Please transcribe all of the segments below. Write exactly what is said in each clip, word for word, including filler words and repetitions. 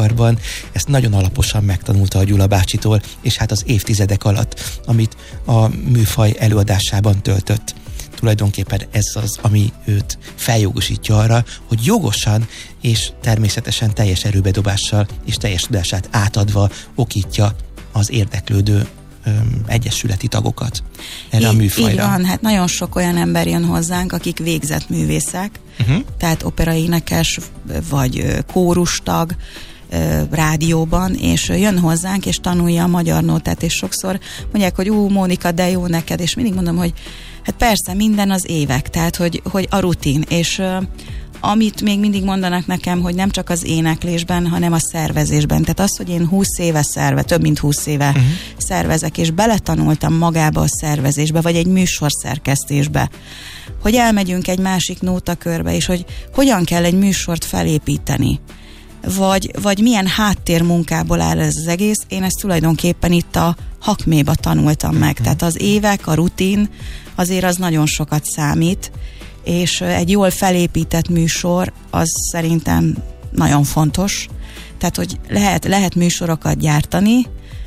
zenekarban. Ezt nagyon alaposan megtanulta a Gyula bácsitól, és hát az évtizedek alatt, amit a műfaj előadásában töltött. Tulajdonképpen ez az, ami őt feljogosítja arra, hogy jogosan és természetesen teljes erőbedobással és teljes tudását átadva okítja az érdeklődő öm, egyesületi tagokat erre így, a műfajra. Így van, hát nagyon sok olyan ember jön hozzánk, akik végzett művészek, uh-huh. tehát operaénekes vagy kórustag, rádióban, és jön hozzánk, és tanulja a magyar nótát, és sokszor mondják, hogy ú, Mónika, de jó neked, és mindig mondom, hogy hát persze, minden az évek, tehát, hogy, hogy a rutin, és uh, amit még mindig mondanak nekem, hogy nem csak az éneklésben, hanem a szervezésben, tehát az, hogy én húsz éve szerve, több mint húsz éve uh-huh. szervezek, és beletanultam magába a szervezésbe, vagy egy műsorszerkesztésbe, hogy elmegyünk egy másik nótakörbe, és hogy hogyan kell egy műsort felépíteni, Vagy, vagy milyen háttérmunkából áll ez az egész, én ezt tulajdonképpen itt a Hakméba tanultam meg. Mm. Tehát az évek, a rutin, azért az nagyon sokat számít, és egy jól felépített műsor, az szerintem nagyon fontos. Tehát, hogy lehet, lehet műsorokat gyártani,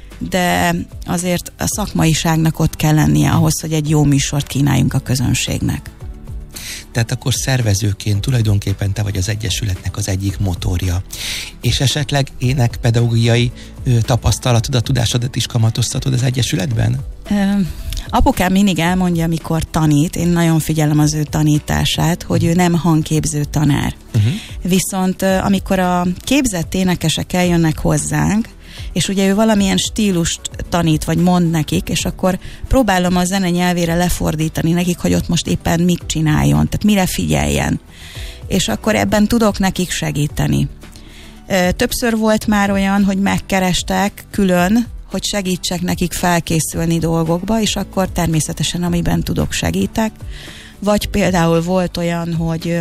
de azért a szakmaiságnak ott kell lennie ahhoz, hogy egy jó műsort kínáljunk a közönségnek. Tehát akkor szervezőként tulajdonképpen te vagy az egyesületnek az egyik motorja. És esetleg énekpedagógiai tapasztalatodat, tudásodat is kamatoztatod az egyesületben? Ö, apukám mindig elmondja, amikor tanít, én nagyon figyelem az ő tanítását, hogy ő nem hangképző tanár. Uh-huh. Viszont amikor a képzett énekesek eljönnek hozzánk, és ugye ő valamilyen stílust tanít, vagy mond nekik, és akkor próbálom a zene nyelvére lefordítani nekik, hogy ott most éppen mit csináljon, tehát mire figyeljen. És akkor ebben tudok nekik segíteni. Többször volt már olyan, hogy megkerestek külön, hogy segítsek nekik felkészülni dolgokba, és akkor természetesen amiben tudok segítek. Vagy például volt olyan, hogy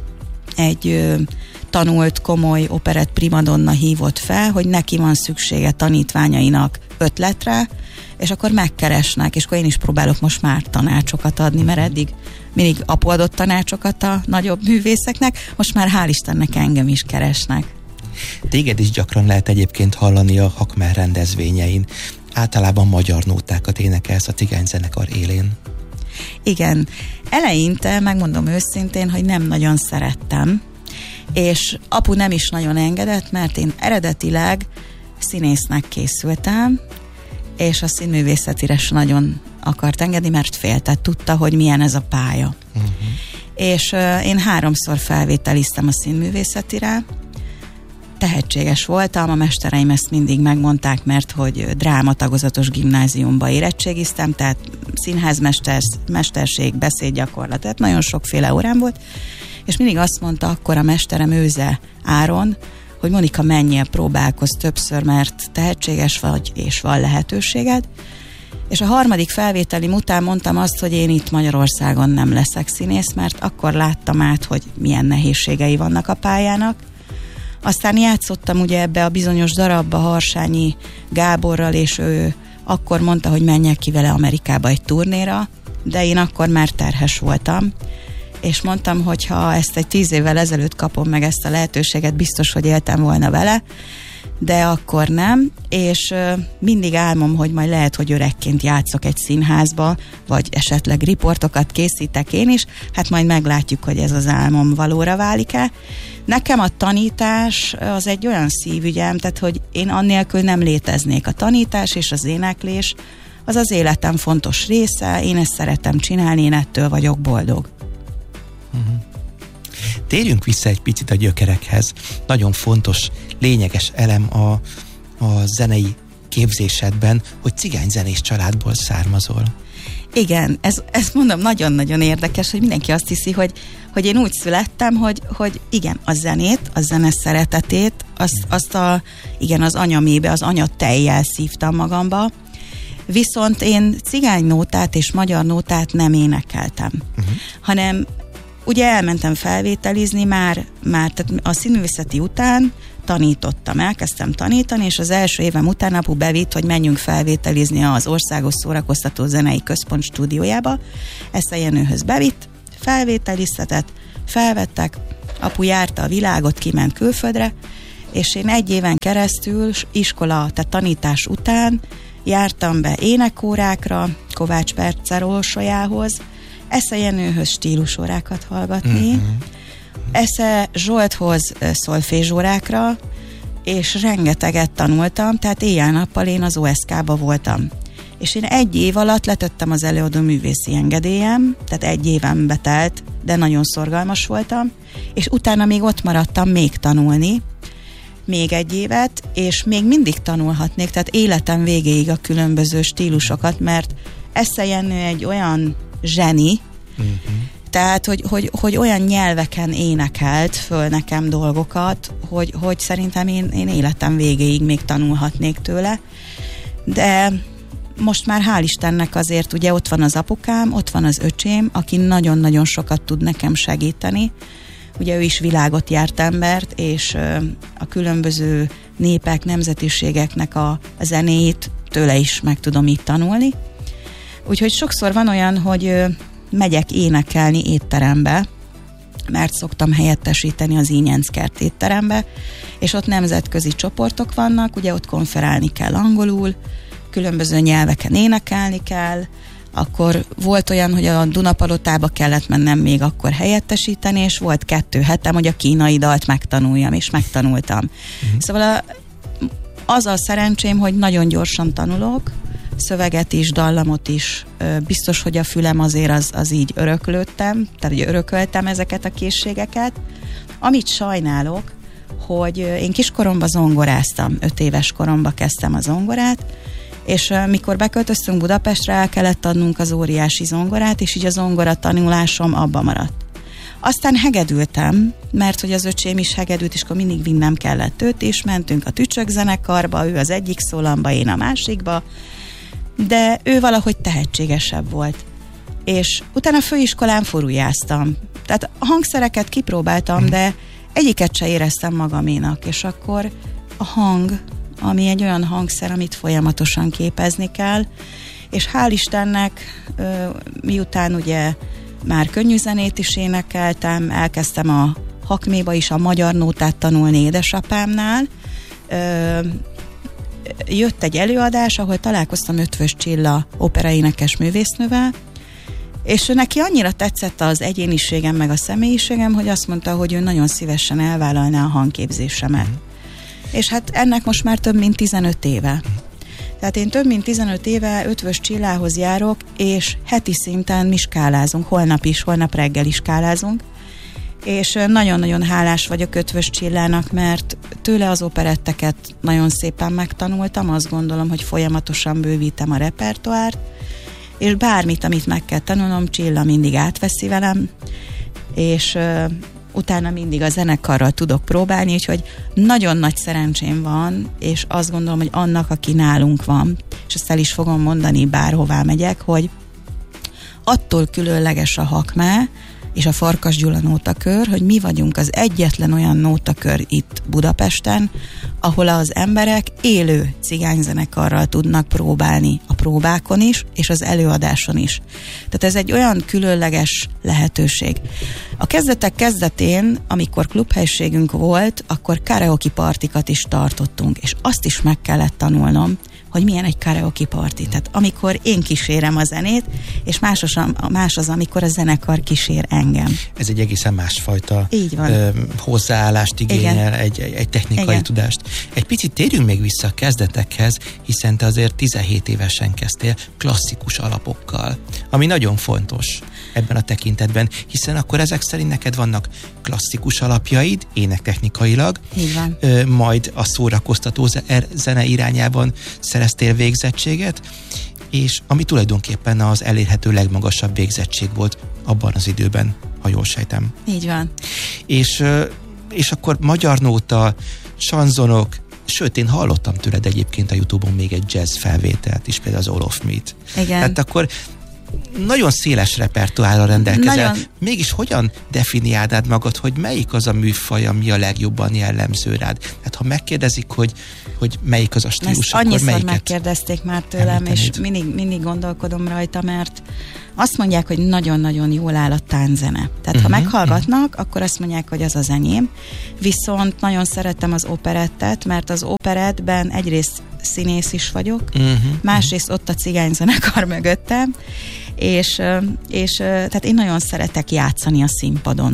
egy tanult, komoly operett primadonna hívott fel, hogy neki van szüksége tanítványainak ötletre, és akkor megkeresnek, és akkor én is próbálok most már tanácsokat adni, mert eddig mindig apu adott tanácsokat a nagyobb művészeknek, most már hál' Istennek engem is keresnek. Téged is gyakran lehet egyébként hallani a Hakmer rendezvényein. Általában magyar nótákat énekelsz a cigányzenekar élén. Igen. Eleinte, megmondom őszintén, hogy nem nagyon szerettem, és apu nem is nagyon engedett, mert én eredetileg színésznek készültem, és a színművészetire is nagyon akart engedni, mert félt, tehát tudta, hogy milyen ez a pálya. Uh-huh. És uh, én háromszor felvételiztem a színművészetire, tehetséges voltam, a mestereim ezt mindig megmondták, mert hogy drámatagozatos gimnáziumba érettségiztem, tehát színházmester, mesterség, beszédgyakorlat, tehát nagyon sokféle órám volt, és mindig azt mondta akkor a mesterem, Őze Áron, hogy Monika, menjél, próbálkozz többször, mert tehetséges vagy, és van lehetőséged. És a harmadik felvételim után mondtam azt, hogy én itt Magyarországon nem leszek színész, mert akkor láttam át, hogy milyen nehézségei vannak a pályának. Aztán játszottam ugye ebbe a bizonyos darabba Harsányi Gáborral, és ő akkor mondta, hogy menjek ki vele Amerikába egy turnéra, de én akkor már terhes voltam, és mondtam, hogy ha ezt egy tíz évvel ezelőtt kapom meg ezt a lehetőséget, biztos, hogy éltem volna vele, de akkor nem, és mindig álmom, hogy majd lehet, hogy öregként játszok egy színházba, vagy esetleg riportokat készítek én is, hát majd meglátjuk, hogy ez az álmom valóra válik-e. Nekem a tanítás az egy olyan szívügyem, tehát hogy én annélkül nem léteznék. A tanítás és az éneklés az az életem fontos része, én ezt szeretem csinálni, én ettől vagyok boldog. Uh-huh. Térjünk vissza egy picit a gyökerekhez. Nagyon fontos, lényeges elem a, a zenei képzésedben, hogy cigányzenés családból származol. Igen, ez, ezt mondom, nagyon-nagyon érdekes, hogy mindenki azt hiszi, hogy, hogy én úgy születtem, hogy, hogy igen, a zenét, a zene szeretetét, azt, azt a, igen, az anyamébe, az anyatejjel szívtam magamba, viszont én cigánynótát és magyar nótát nem énekeltem, uh-huh. hanem ugye elmentem felvételizni már, már tehát a színművészeti után tanítottam, elkezdtem tanítani, és az első évem után apu bevitt, hogy menjünk felvételizni az Országos Szórakoztató Zenei Központ stúdiójába. Ezt a Jenőhöz bevitt, felvételiztetett, felvettek, apu járta a világot, kiment külföldre, és én egy éven keresztül iskola, tehát tanítás után jártam be énekórákra, Kovács Percer Orsolyához, Esze Jenőhöz stílusórákat hallgatni, mm-hmm. Esze Zsolthoz szolfézsórákra, és rengeteget tanultam, tehát éjjel-nappal én az o es ká-ba voltam. És én egy év alatt letettem az előadó művészi engedélyem, tehát egy éven betelt, de nagyon szorgalmas voltam, és utána még ott maradtam még tanulni, még egy évet, és még mindig tanulhatnék, tehát életem végéig a különböző stílusokat, mert Esze Jenő egy olyan zseni, uh-huh. tehát, hogy, hogy, hogy olyan nyelveken énekelt föl nekem dolgokat, hogy, hogy szerintem én, én életem végéig még tanulhatnék tőle, de most már hál' Istennek azért ugye ott van az apukám, ott van az öcsém, aki nagyon-nagyon sokat tud nekem segíteni. Ugye ő is világot járt embert, és a különböző népek, nemzetiségeknek a, a zenéit tőle is meg tudom így tanulni. Úgyhogy sokszor van olyan, hogy megyek énekelni étterembe, mert szoktam helyettesíteni az Ínyenckert étterembe, és ott nemzetközi csoportok vannak, ugye ott konferálni kell angolul, különböző nyelveken énekelni kell, akkor volt olyan, hogy a Dunapalotába kellett mennem még akkor helyettesíteni, és volt kettő hetem, hogy a kínai dalt megtanuljam, és megtanultam. Mm. Szóval a, az a szerencsém, hogy nagyon gyorsan tanulok, szöveget is, dallamot is, biztos, hogy a fülem azért az, az így öröklődtem, tehát hogy örököltem ezeket a készségeket. Amit sajnálok, hogy én kiskoromban zongoráztam, öt éves koromban kezdtem a zongorát, és uh, mikor beköltöztünk Budapestre, el kellett adnunk az óriási zongorát, és így a zongora tanulásom abba maradt. Aztán hegedültem, mert hogy az öcsém is hegedült, és akkor mindig vinnem kellett őt, és mentünk a Tücsök zenekarba, ő az egyik szólamba, én a másikba, de ő valahogy tehetségesebb volt. És utána a főiskolán furujáztam. Tehát a hangszereket kipróbáltam, de egyiket se éreztem magaménak, és akkor a hang, ami egy olyan hangszer, amit folyamatosan képezni kell, és hál' Istennek, miután ugye már könnyű zenét is énekeltem, elkezdtem a Hakméba is a magyar nótát tanulni édesapámnál, jött egy előadás, ahol találkoztam Ötvös Csilla operaénekes művésznővel, és neki annyira tetszett az egyéniségem meg a személyiségem, hogy azt mondta, hogy ő nagyon szívesen elvállalná a hangképzésemet. Mm. És hát ennek most már több mint tizenöt éve. Tehát én több mint tizenöt éve Ötvös Csillához járok, és heti szinten mi skálázunk, holnap is, holnap reggel is skálázunk, és nagyon-nagyon hálás vagyok Ötvös Csillának, mert tőle az operetteket nagyon szépen megtanultam, azt gondolom, hogy folyamatosan bővítem a repertoárt, és bármit, amit meg kell tanulnom, Csilla mindig átveszi velem, és uh, utána mindig a zenekarral tudok próbálni, úgyhogy nagyon nagy szerencsém van, és azt gondolom, hogy annak, aki nálunk van, és ezt el is fogom mondani, bárhová megyek, hogy attól különleges a Hakmá és a Farkas Gyula nótakör, hogy mi vagyunk az egyetlen olyan nótakör itt Budapesten, ahol az emberek élő cigányzenekarral tudnak próbálni a próbákon is, és az előadáson is. Tehát ez egy olyan különleges lehetőség. A kezdetek kezdetén, amikor klubhelyiségünk volt, akkor karaoke partikat is tartottunk, és azt is meg kellett tanulnom, hogy milyen egy karaoke party. Tehát amikor én kísérem a zenét, és más az, más az, amikor a zenekar kísér engem. Ez egy egészen másfajta ö, hozzáállást igényel, egy, egy technikai Igen. tudást. Egy picit térjünk még vissza a kezdetekhez, hiszen te azért tizenhét évesen kezdtél klasszikus alapokkal, ami nagyon fontos ebben a tekintetben, hiszen akkor ezek szerint neked vannak klasszikus alapjaid, énektechnikailag, ö, majd a szórakoztató zene irányában szereztél végzettséget, és ami tulajdonképpen az elérhető legmagasabb végzettség volt abban az időben, ha jól sejtem. Így van. És, és akkor magyar nóta, sanzonok, sőt, én hallottam tőled egyébként a YouTube-on még egy jazz felvételt is, például az All of Me-t. Igen. Tehát akkor nagyon széles repertoárral rendelkezel. Nagyon. Mégis hogyan definiálnád magad, hogy melyik az a műfaj, ami a legjobban jellemző rád? Hát ha megkérdezik, hogy, hogy melyik az a stílus, Ezt akkor annyiszor melyiket megkérdezték már tőlem, említenéd? És mindig, mindig gondolkodom rajta, mert azt mondják, hogy nagyon-nagyon jól áll a tánzene. Tehát uh-huh, ha meghallgatnak, uh-huh. akkor azt mondják, hogy az az enyém. Viszont nagyon szeretem az operettet, mert az operettben egyrészt színész is vagyok, uh-huh, másrészt uh-huh. ott a cigányzenekar mögöttem, és, és tehát én nagyon szeretek játszani a színpadon.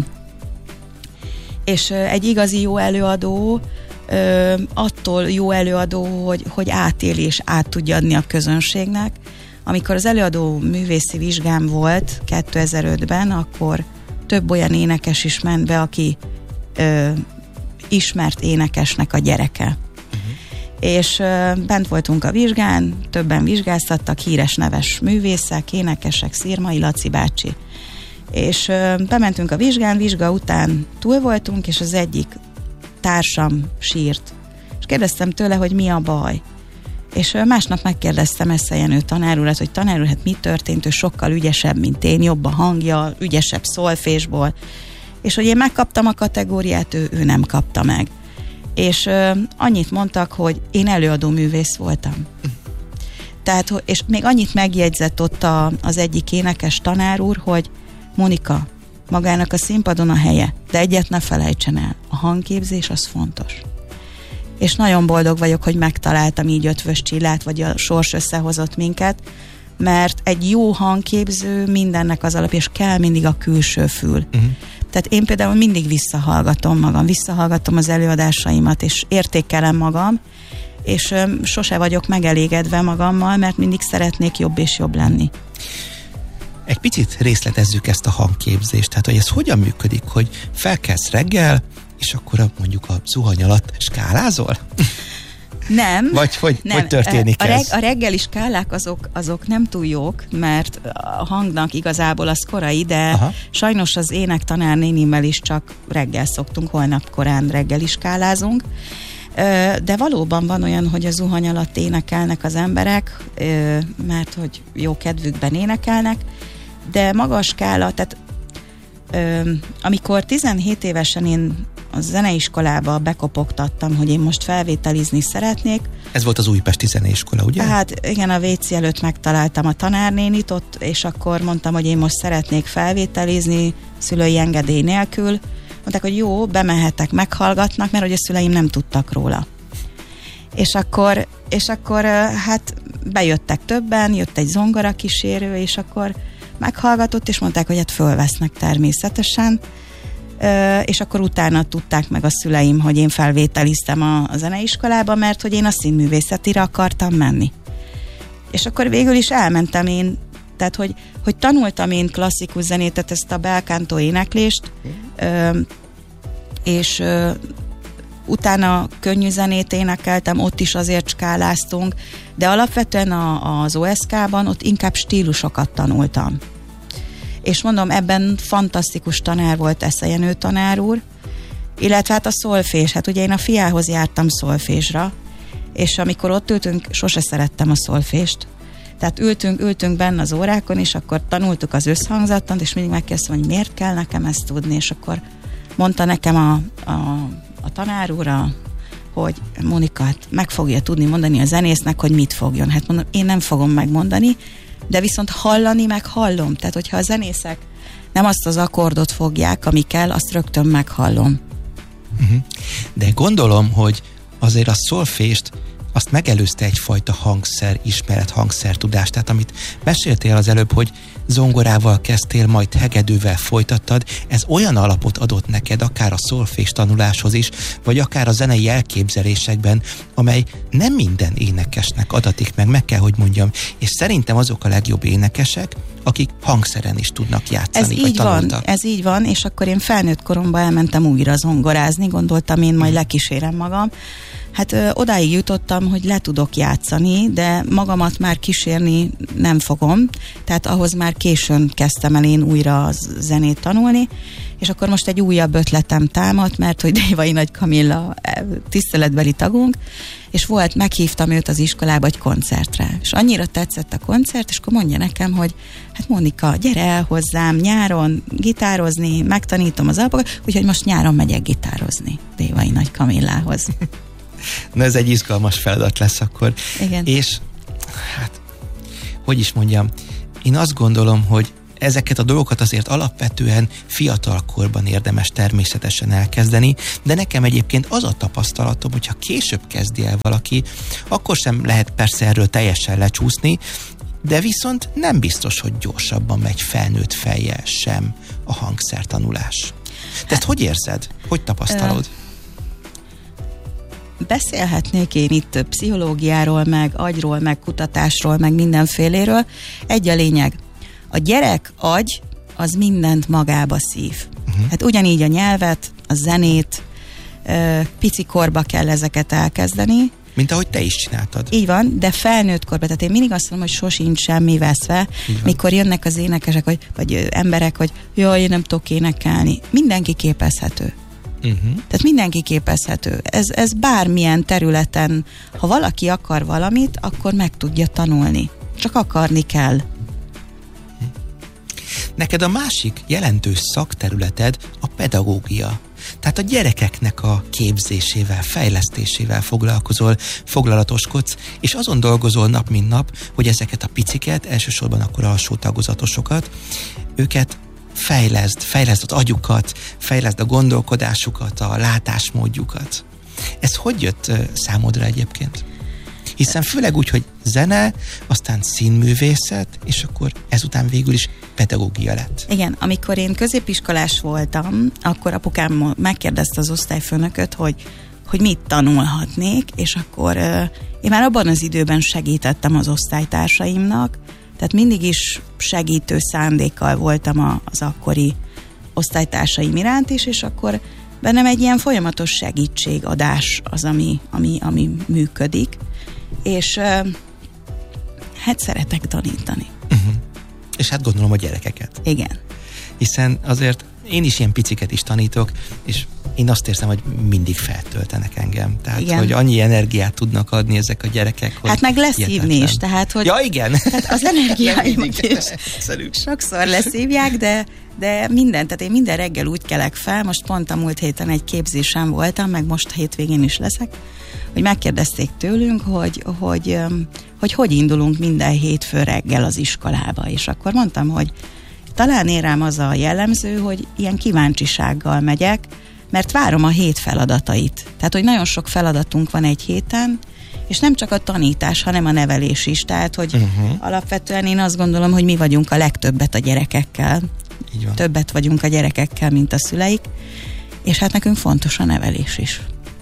És egy igazi jó előadó Ö, attól jó előadó, hogy, hogy átéli és át tudja adni a közönségnek. Amikor az előadó művészi vizsgám volt kétezer-ötben, akkor több olyan énekes is ment be, aki ö, ismert énekesnek a gyereke. Uh-huh. És ö, bent voltunk a vizsgán, többen vizsgáztattak, híres neves művészek, énekesek, Szirmai Laci bácsi. És ö, bementünk a vizsgán, vizsga után túl voltunk, és az egyik társam sírt. És kérdeztem tőle, hogy mi a baj. És másnap megkérdeztem Esze Jenő tanár urat, hogy tanár úr, hát mi történt, ő sokkal ügyesebb, mint én, jobb a hangja, ügyesebb szolfésból. És hogy én megkaptam a kategóriát, ő, ő nem kapta meg. És ö, annyit mondtak, hogy én előadó művész voltam. Tehát, és még annyit megjegyzett ott a, az egyik énekes tanár úr, hogy Monika, magának a színpadon a helye, de egyet ne felejtsen el, a hangképzés az fontos. És nagyon boldog vagyok, hogy megtaláltam így Ötvös Csillát, vagy a sors összehozott minket, mert egy jó hangképző mindennek az alapja, és kell mindig a külső fül. Uh-huh. Tehát én például mindig visszahallgatom magam, visszahallgatom az előadásaimat, és értékelem magam, és öm, sose vagyok megelégedve magammal, mert mindig szeretnék jobb és jobb lenni. Egy picit részletezzük ezt a hangképzést, tehát hogy ez hogyan működik, hogy felkelsz reggel, és akkor a, mondjuk a zuhany alatt skálázol? Nem. Vagy hogy, nem. hogy történik a, reg, ez? a reggeli skálák azok, azok nem túl jók, mert a hangnak igazából az korai, de aha. sajnos az énektanárnénimmel is csak reggel szoktunk, holnap korán reggeli skálázunk. De valóban van olyan, hogy a zuhany alatt énekelnek az emberek, mert hogy jó kedvükben énekelnek, de maga a skála, tehát amikor tizenhét évesen én a zeneiskolába bekopogtattam, hogy én most felvételizni szeretnék. Ez volt az Újpesti Zeneiskola, ugye? Hát igen, a vé cé előtt megtaláltam a tanárnénit ott, és akkor mondtam, hogy én most szeretnék felvételizni szülői engedély nélkül. Mondták, hogy jó, bemehetek, meghallgatnak, mert hogy a szüleim nem tudtak róla. És akkor, és akkor hát bejöttek többen, jött egy zongora kísérő, és akkor meghallgatott, és mondták, hogy hát fölvesznek természetesen, és akkor utána tudták meg a szüleim, hogy én felvételiztem a, a zeneiskolába, mert hogy én a színművészetire akartam menni. És akkor végül is elmentem én, tehát hogy, hogy tanultam én klasszikus zenét, tehát ezt a bel canto éneklést, és utána könnyű zenét énekeltem, ott is azért skáláztunk, de alapvetően a, az o es ká-ban ott inkább stílusokat tanultam. És mondom, ebben fantasztikus tanár volt Esze Jenő tanár úr, illetve hát a szolfés, hát ugye én a fiához jártam szolfésra, és amikor ott ültünk, sose szerettem a szolfést. Tehát ültünk, ültünk benne az órákon, és akkor tanultuk az összhangzatot, és mindig megkérdeztem, hogy miért kell nekem ezt tudni, és akkor mondta nekem a, a, a tanár úr, hogy Monika, hát meg fogja tudni mondani a zenésznek, hogy mit fogjon. Hát mondom, én nem fogom megmondani, de viszont hallani meg hallom. Tehát, hogyha a zenészek nem azt az akkordot fogják, ami kell, azt rögtön meghallom. Uh-huh. De gondolom, hogy azért a szolfést azt megelőzte egyfajta hangszer, ismeret, hangszertudás. Tehát amit meséltél az előbb, hogy zongorával kezdtél, majd hegedűvel folytattad, ez olyan alapot adott neked, akár a szolfés tanuláshoz is, vagy akár a zenei elképzelésekben, amely nem minden énekesnek adatik meg, meg kell, hogy mondjam. És szerintem azok a legjobb énekesek, akik hangszeren is tudnak játszani, ez vagy így tanultak. van, ez így van, és akkor én felnőtt koromban elmentem újra zongorázni, gondoltam én majd lekísérem magam. Hát ö, odáig jutottam, hogy le tudok játszani, de magamat már kísérni nem fogom, tehát ahhoz már későn kezdtem el én újra a zenét tanulni, és akkor most egy újabb ötletem támadt, mert hogy Dévai Nagy Kamilla tiszteletbeli tagunk, és volt, meghívtam őt az iskolába egy koncertre, és annyira tetszett a koncert, és akkor mondja nekem, hogy hát Monika, gyere el hozzám nyáron gitározni, megtanítom az alapokat, úgyhogy most nyáron megyek gitározni Dévai Nagy Kamillához. Na ez egy izgalmas feladat lesz akkor. Igen. És hát, hogy is mondjam, Én azt gondolom, hogy ezeket a dolgokat azért alapvetően fiatalkorban érdemes természetesen elkezdeni, de nekem egyébként az a tapasztalatom, hogyha később kezdi el valaki, akkor sem lehet persze erről teljesen lecsúszni, de viszont nem biztos, hogy gyorsabban megy felnőtt fejjel sem a hangszertanulás. Te ezt hogy érzed? Hogy tapasztalod? Beszélhetnék én itt pszichológiáról, meg agyról, meg kutatásról, meg mindenféléről. Egy a lényeg. A gyerek agy az mindent magába szív. Uh-huh. Hát ugyanígy a nyelvet, a zenét, pici korba kell ezeket elkezdeni. Mint ahogy te is csináltad. Így van, de felnőtt korban. Tehát én mindig azt mondom, hogy sosincs semmi veszve, mikor jönnek az énekesek, vagy, vagy emberek, hogy jaj, én nem tudok énekelni. Mindenki képezhető. Uh-huh. Tehát mindenki képezhető. Ez, ez bármilyen területen, ha valaki akar valamit, akkor meg tudja tanulni. Csak akarni kell. Neked a másik jelentős szakterületed a pedagógia. Tehát a gyerekeknek a képzésével, fejlesztésével foglalkozol, foglalatoskodsz, és azon dolgozol nap mint nap, hogy ezeket a piciket, elsősorban akkor alsó tagozatosokat, őket fejleszd, fejleszd az agyukat, fejleszd a gondolkodásukat, a látásmódjukat. Ez hogy jött számodra egyébként? Hiszen főleg úgy, hogy zene, aztán színművészet, és akkor ezután végül is pedagógia lett. Igen, amikor én középiskolás voltam, akkor apukám megkérdezte az osztályfőnököt, hogy, hogy mit tanulhatnék, és akkor uh, én már abban az időben segítettem az osztálytársaimnak, tehát mindig is segítő szándékkal voltam a, az akkori osztálytársaim iránt is, és akkor bennem egy ilyen folyamatos segítségadás az, ami, ami, ami működik, és uh, hát szeretek tanítani. Uh-huh. És hát gondolom a gyerekeket. Igen. Hiszen azért én is ilyen piciket is tanítok, és én azt érzem, hogy mindig feltöltenek engem. Tehát, igen. Hogy annyi energiát tudnak adni ezek a gyerekek, hogy hát meg leszívni is, tehát, hogy... Ja, igen. Tehát az energiáimat is sokszor leszívják, de, de minden, tehát én minden reggel úgy kelek fel, most pont a múlt héten egy képzésen voltam, meg most hétvégén is leszek, hogy megkérdezték tőlünk, hogy hogy, hogy hogy indulunk minden hétfő reggel az iskolába, és akkor mondtam, hogy talán én rám az a jellemző, hogy ilyen kíváncsisággal megyek, mert várom a hét feladatait. Tehát, hogy nagyon sok feladatunk van egy héten, és nem csak a tanítás, hanem a nevelés is. Tehát, hogy uh-huh. alapvetően én azt gondolom, hogy mi vagyunk a legtöbbet a gyerekekkel. Így van. Többet vagyunk a gyerekekkel, mint a szüleik, és hát nekünk fontos a nevelés is.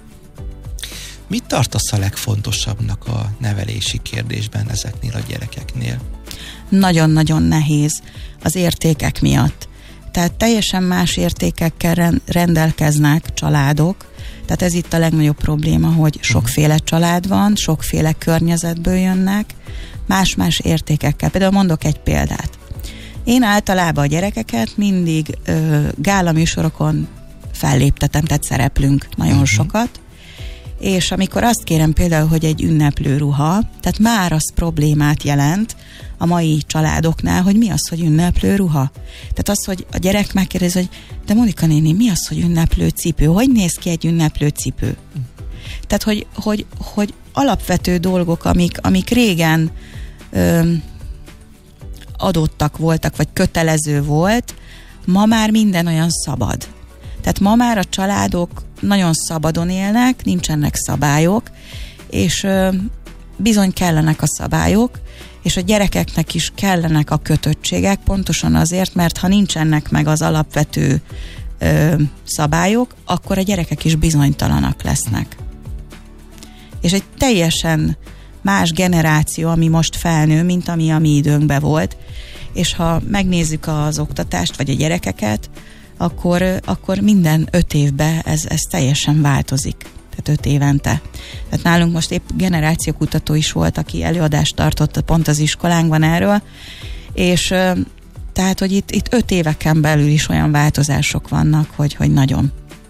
Mit tartasz a legfontosabbnak a nevelési kérdésben ezeknél a gyerekeknél? Nagyon-nagyon nehéz az értékek miatt. Tehát teljesen más értékekkel rendelkeznek családok, tehát ez itt a legnagyobb probléma, hogy sokféle család van, sokféle környezetből jönnek, más-más értékekkel. Például mondok egy példát. Én általában a gyerekeket mindig ö, gálaműsorokon felléptetem, tehát szereplünk nagyon uh-huh. sokat, és amikor azt kérem például, hogy egy ünneplő ruha, tehát már az problémát jelent a mai családoknál, hogy mi az, hogy ünneplő ruha. Tehát az, hogy a gyerek megkérdezi, hogy de Monika néni, mi az, hogy ünneplő cipő? Hogy néz ki egy ünneplő cipő? Tehát, hogy, hogy, hogy alapvető dolgok, amik, amik régen ö, adottak voltak, vagy kötelező volt, ma már minden olyan szabad. Tehát ma már a családok nagyon szabadon élnek, nincsenek szabályok, és ö, bizony kellenek a szabályok, és a gyerekeknek is kellenek a kötöttségek, pontosan azért, mert ha nincsenek meg az alapvető ö, szabályok, akkor a gyerekek is bizonytalanak lesznek. És egy teljesen más generáció, ami most felnő, mint ami a mi időnkben volt, és ha megnézzük az oktatást, vagy a gyerekeket, akkor, akkor minden öt évben ez, ez teljesen változik. Tehát öt évente. Tehát nálunk most épp generációkutató is volt, aki előadást tartott pont az iskolánkban erről, és tehát, hogy itt, itt öt éveken belül is olyan változások vannak, hogy, hogy nagyon.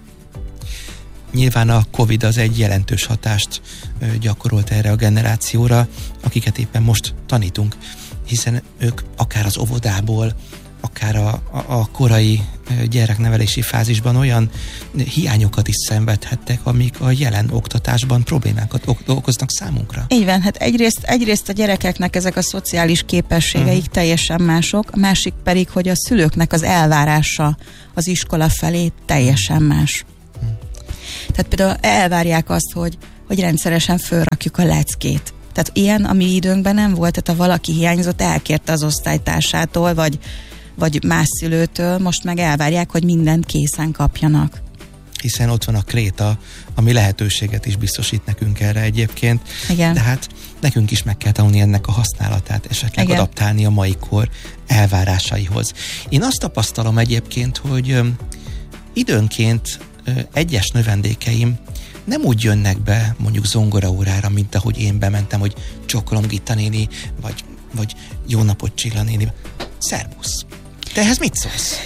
Nyilván a Covid az egy jelentős hatást gyakorolt erre a generációra, akiket éppen most tanítunk, hiszen ők akár az óvodából, akár a, a, a korai gyereknevelési fázisban olyan hiányokat is szenvedhettek, amik a jelen oktatásban problémákat okoznak számunkra. Így van, hát egyrészt, egyrészt a gyerekeknek ezek a szociális képességeik uh-huh. teljesen mások, a másik pedig, hogy a szülőknek az elvárása az iskola felé teljesen más. Uh-huh. Tehát például elvárják azt, hogy, hogy rendszeresen fölrakjuk a leckét. Tehát ilyen a mi időnkben nem volt, tehát ha valaki hiányzott, elkérte az osztálytársától, vagy vagy más szülőtől, most meg elvárják, hogy mindent készen kapjanak. Hiszen ott van a kréta, ami lehetőséget is biztosít nekünk erre egyébként. Igen. De hát nekünk is meg kell tanulni ennek a használatát, esetleg Igen. adaptálni a mai kor elvárásaihoz. Én azt tapasztalom egyébként, hogy ö, időnként ö, egyes növendékeim nem úgy jönnek be mondjuk zongoraórára, mint ahogy én bementem, hogy csokolom Gitta néni, vagy, vagy jó napot Csilla néni. Szervusz! Te ehhez mit szólsz?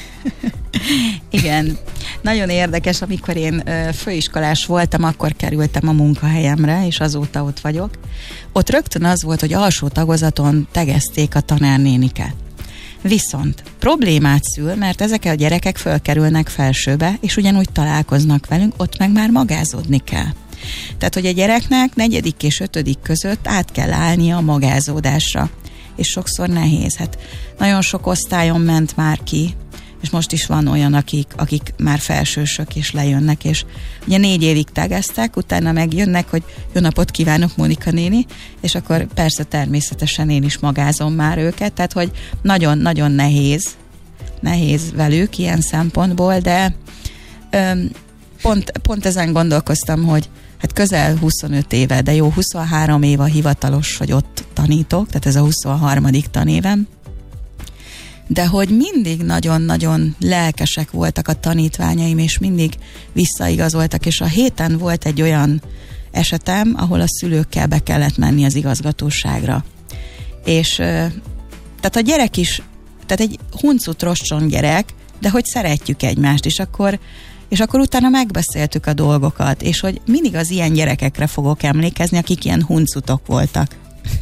Igen, nagyon érdekes, amikor én ö, főiskolás voltam, akkor kerültem a munkahelyemre, és azóta ott vagyok. Ott rögtön az volt, hogy alsó tagozaton tegezték a tanárnéniket. Viszont problémát szül, mert ezek a gyerekek fölkerülnek felsőbe, és ugyanúgy találkoznak velünk, ott meg már magázódni kell. Tehát, hogy a gyereknek negyedik és ötödik között át kell állnia a magázódásra. És sokszor nehéz. Hát nagyon sok osztályon ment már ki, és most is van olyan, akik, akik már felsősök és lejönnek, és ugye négy évig tegeztek, utána megjönnek, hogy jó napot kívánok, Mónika néni, és akkor persze természetesen én is magázom már őket, tehát hogy nagyon-nagyon nehéz, nehéz velük ilyen szempontból, de öm, pont, pont ezen gondolkoztam, hogy hát közel huszonöt éve, de jó huszonhárom év a hivatalos, hogy ott tanítok, tehát ez a huszonharmadik tanévem, de hogy mindig nagyon-nagyon lelkesek voltak a tanítványaim, és mindig visszaigazoltak, és a héten volt egy olyan esetem, ahol a szülőkkel be kellett menni az igazgatóságra. És tehát a gyerek is, tehát egy huncut rostron gyerek, de hogy szeretjük egymást, és akkor és akkor utána megbeszéltük a dolgokat, és hogy mindig az ilyen gyerekekre fogok emlékezni, akik ilyen huncutok voltak.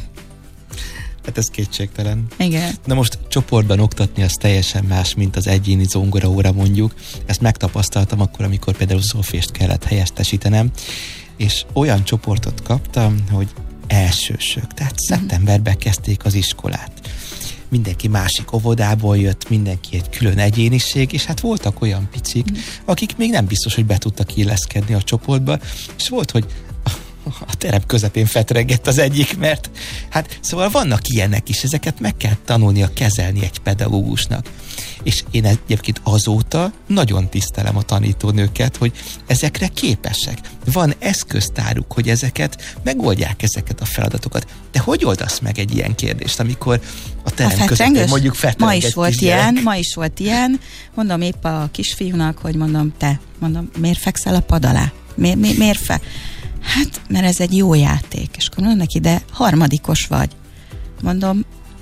Hát ez kétségtelen. Igen. Na most csoportban oktatni az teljesen más, mint az egyéni zongoraóra mondjuk. Ezt megtapasztaltam akkor, amikor például szolfést kellett helyestesítenem, és olyan csoportot kaptam, hogy elsősök, tehát uh-huh. szeptemberben kezdték az iskolát. Mindenki másik óvodából jött, mindenki egy külön egyéniség, és hát voltak olyan picik, akik még nem biztos, hogy be tudtak illeszkedni a csoportba, és volt, hogy a terep közepén fetregett az egyik, mert hát szóval vannak ilyenek is, ezeket meg kell tanulnia kezelni egy pedagógusnak. És én egyébként azóta nagyon tisztelem a tanítónőket, hogy ezekre képesek. Van eszköztáruk, hogy ezeket megoldják, ezeket a feladatokat. De hogy oldasz meg egy ilyen kérdést, amikor a terem közepén mondjuk fetregett ma is volt ilyen, ma is volt ilyen. Mondom épp a kisfiúnak, hogy mondom, te, mondom, miért fekszel a pad alá? Mi, mi, miért fe? Hát, mert ez egy jó játék. És akkor mondom neki, de harmadikos vagy. Mondom,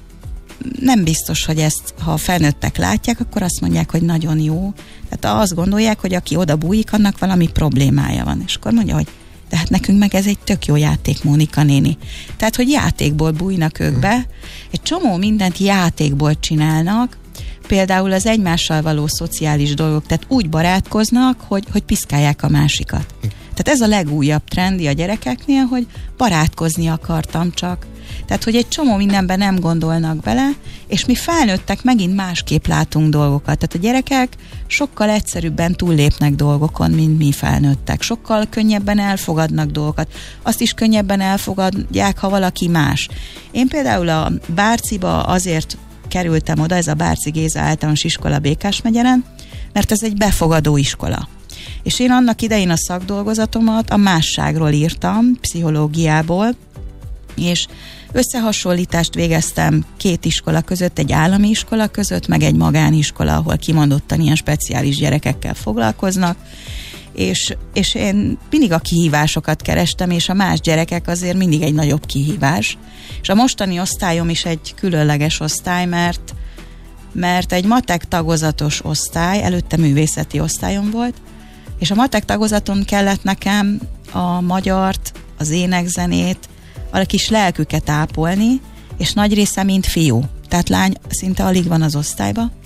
nem biztos, hogy ezt, ha a felnőttek látják, akkor azt mondják, hogy nagyon jó. Tehát azt gondolják, hogy aki oda bújik, annak valami problémája van. És akkor mondja, hogy de hát nekünk meg ez egy tök jó játék, Mónika néni. Tehát, hogy játékból bújnak ők be, egy csomó mindent játékból csinálnak, például az egymással való szociális dolgok, tehát úgy barátkoznak, hogy, hogy piszkálják a másikat. Tehát ez a legújabb trendi a gyerekeknél, hogy barátkozni akartam csak. Tehát, hogy egy csomó mindenben nem gondolnak bele, és mi felnőttek megint másképp látunk dolgokat. Tehát a gyerekek sokkal egyszerűbben túllépnek dolgokon, mint mi felnőttek. Sokkal könnyebben elfogadnak dolgokat. Azt is könnyebben elfogadják, ha valaki más. Én például a Bárciba azért kerültem oda, ez a Bárci Géza általános iskola Békásmegyeren, mert ez egy befogadó iskola. És én annak idején a szakdolgozatomat a másságról írtam, pszichológiából, és összehasonlítást végeztem két iskola között, egy állami iskola között, meg egy magániskola, ahol kimondottan ilyen speciális gyerekekkel foglalkoznak, és, és én mindig a kihívásokat kerestem, és a más gyerekek azért mindig egy nagyobb kihívás. És a mostani osztályom is egy különleges osztály, mert, mert egy matek tagozatos osztály, előtte művészeti osztályom volt, és a matek tagozaton kellett nekem a magyart, az énekzenét, a kis lelküket ápolni, és nagy része mint fiú. Tehát lány szinte alig van az osztályba,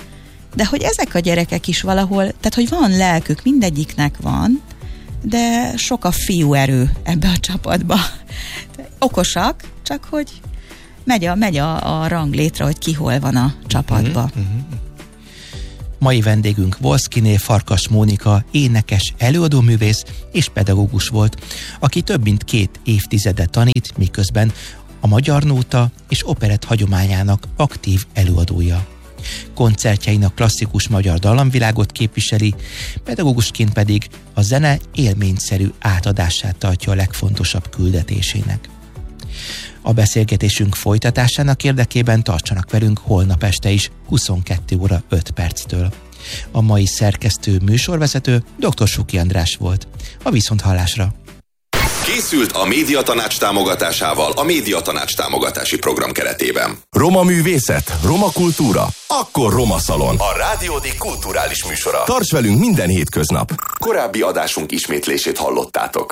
de hogy ezek a gyerekek is valahol, tehát hogy van lelkük, mindegyiknek van, de sok a fiú erő ebbe a csapatba. Okosak, csak hogy megy a, megy a, a ranglétre, hogy ki hol van a csapatba. Uh-huh, uh-huh. Mai vendégünk Volszkiné Farkas Mónika énekes, előadóművész és pedagógus volt, aki több mint két évtizede tanít, miközben a magyar nóta és operett hagyományának aktív előadója. Koncertjein a klasszikus magyar dallamvilágot képviseli, pedagógusként pedig a zene élményszerű átadását tartja a legfontosabb küldetésének. A beszélgetésünk folytatásának érdekében tartsanak velünk holnap este is huszonkettő óra öt perctől. A mai szerkesztő műsorvezető dr. Suki András volt. A viszonthallásra! Készült a Médiatanács támogatásával a Médiatanács támogatási program keretében. Roma művészet, roma kultúra, akkor Roma Szalon. A Rádiódik kulturális műsora. Tarts velünk minden hétköznap. Korábbi adásunk ismétlését hallottátok.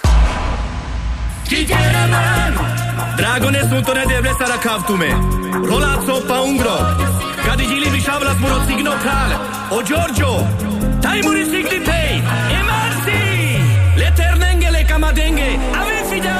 Drago nessunto ne deble stare cavtume. Rolazzo pa un grog. Cadi gili mi shavlas muro signo kal. O Giorgio. Tai muri sigli pei. E Marsi. Le ternengele kamadenge.